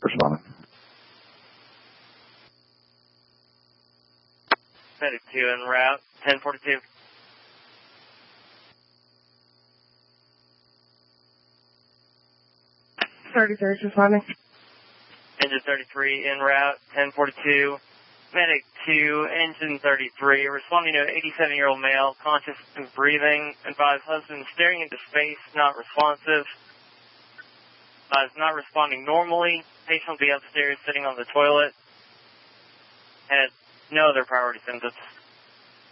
Responding. Medic 2 en route, 1042. Responding. Engine 33 en route, 1042. Medic 2, engine 33, responding to an 87-year-old male, conscious and breathing. Advise husband staring into space, not responsive. Is not responding normally. Patient will be upstairs sitting on the toilet. And no other priority symptoms.